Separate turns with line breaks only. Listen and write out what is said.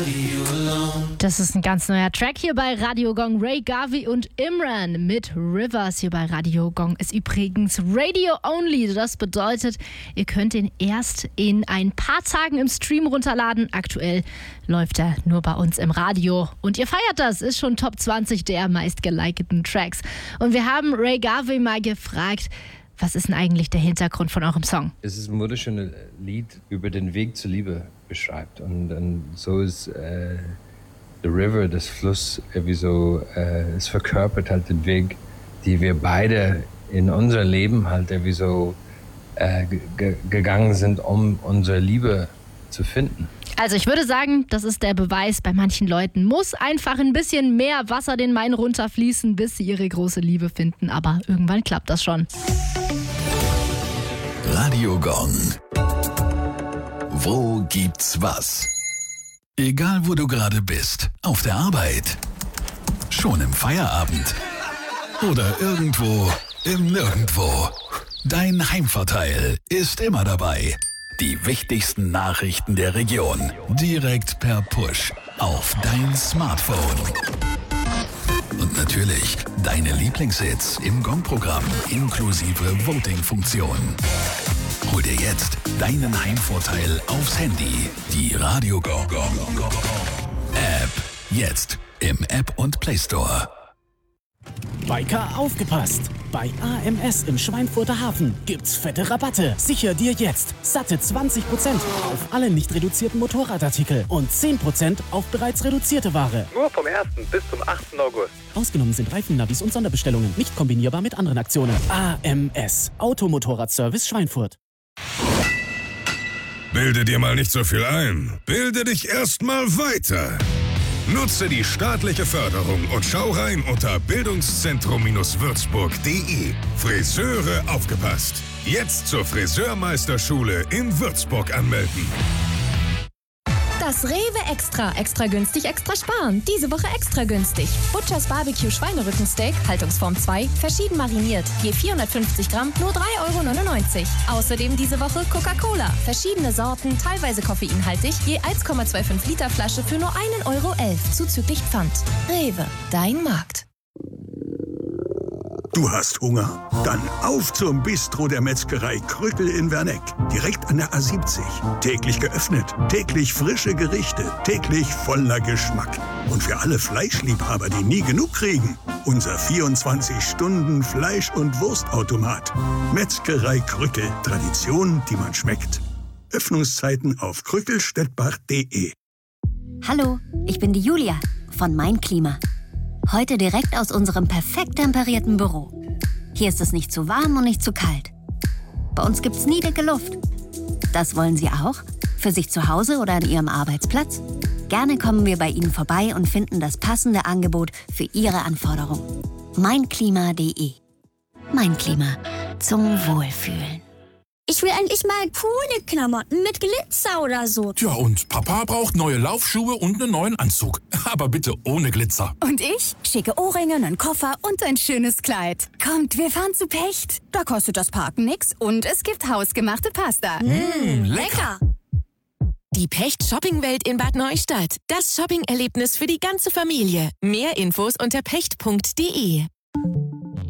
Das ist ein ganz neuer Track hier bei Radio Gong. Ray Garvey und Imran mit Rivers hier bei Radio Gong ist übrigens Radio Only. Das bedeutet, ihr könnt ihn erst in ein paar Tagen im Stream runterladen. Aktuell läuft er nur bei uns im Radio. Und ihr feiert das, ist schon Top 20 der meistgelikten Tracks. Und wir haben Ray Garvey mal gefragt, was ist denn eigentlich der Hintergrund von eurem Song?
Es ist ein wunderschönes Lied über den Weg zur Liebe beschreibt. Und so ist The River, das Fluss, irgendwie so, es verkörpert halt den Weg, die wir beide in unser Leben halt irgendwie so gegangen sind, um unsere Liebe zu finden.
Also ich würde sagen, das ist der Beweis, bei manchen Leuten muss einfach ein bisschen mehr Wasser den Main runterfließen, bis sie ihre große Liebe finden. Aber irgendwann klappt das schon.
Radio Gong. Wo gibt's was? Egal wo du gerade bist, auf der Arbeit, schon im Feierabend oder irgendwo im Nirgendwo. Dein Heimvorteil ist immer dabei. Die wichtigsten Nachrichten der Region direkt per Push auf dein Smartphone. Und natürlich deine Lieblingshits im Gong-Programm inklusive Voting-Funktion. Hol dir jetzt deinen Heimvorteil aufs Handy. Die Radio Gong App. Jetzt im App und Play Store.
Biker, aufgepasst! Bei AMS im Schweinfurter Hafen gibt's fette Rabatte. Sicher dir jetzt satte 20% auf alle nicht reduzierten Motorradartikel und 10% auf bereits reduzierte Ware.
Nur vom 1. bis zum 8. August.
Ausgenommen sind Reifennavis und Sonderbestellungen, nicht kombinierbar mit anderen Aktionen. AMS, Automotorradservice Schweinfurt.
Bilde dir mal nicht so viel ein. Bilde dich erst mal weiter. Nutze die staatliche Förderung und schau rein unter bildungszentrum-würzburg.de. Friseure aufgepasst. Jetzt zur Friseurmeisterschule in Würzburg anmelden.
Das Rewe Extra günstig, extra sparen. Diese Woche extra günstig. Butchers Barbecue Schweinerückensteak, Haltungsform 2, verschieden mariniert. Je 450 Gramm, nur 3,99 €. Außerdem diese Woche Coca-Cola. Verschiedene Sorten, teilweise koffeinhaltig, je 1,25 Liter Flasche für nur 1,11 € zuzüglich Pfand. Rewe, dein Markt.
Du hast Hunger? Dann auf zum Bistro der Metzgerei Krückel in Werneck. Direkt an der A70. Täglich geöffnet, täglich frische Gerichte, täglich voller Geschmack. Und für alle Fleischliebhaber, die nie genug kriegen, unser 24-Stunden-Fleisch- und Wurstautomat. Metzgerei Krückel. Tradition, die man schmeckt. Öffnungszeiten auf krückelstettbach.de.
Hallo, ich bin die Julia von Mein Klima. Heute direkt aus unserem perfekt temperierten Büro. Hier ist es nicht zu warm und nicht zu kalt. Bei uns gibt's nie dicke Luft. Das wollen Sie auch? Für sich zu Hause oder an Ihrem Arbeitsplatz? Gerne kommen wir bei Ihnen vorbei und finden das passende Angebot für Ihre Anforderungen. Meinklima.de. Mein Klima. Zum Wohlfühlen.
Ich will endlich mal coole Klamotten mit Glitzer oder so.
Tja, und Papa braucht neue Laufschuhe und einen neuen Anzug. Aber bitte ohne Glitzer.
Und ich? Schicke Ohrringe, einen Koffer und ein schönes Kleid. Kommt, wir fahren zu Pecht. Da kostet das Parken nix und es gibt hausgemachte Pasta.
Lecker.
Die Pecht Shoppingwelt in Bad Neustadt. Das Shopping-Erlebnis für die ganze Familie. Mehr Infos unter pecht.de.